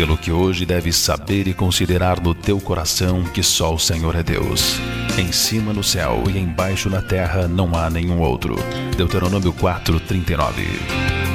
pelo que hoje deves saber e considerar no teu coração que só o Senhor é Deus. Em cima no céu e embaixo na terra não há nenhum outro. Deuteronômio 4:39.